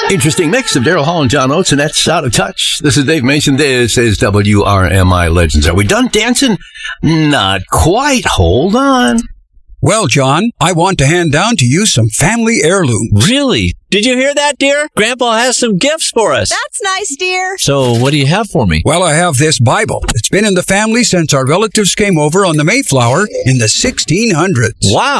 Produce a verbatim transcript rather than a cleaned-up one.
Interesting mix of Daryl Hall and John Oates, and that's Out of Touch. This is Dave Mason. This is W R M I Legends. Are we done dancing? Not quite. Hold on. Well, John, I want to hand down to you some family heirlooms. Really? Did you hear that, dear? Grandpa has some gifts for us. That's nice, dear. So what do you have for me? Well, I have this Bible. It's been in the family since our relatives came over on the Mayflower in the sixteen hundreds. Wow.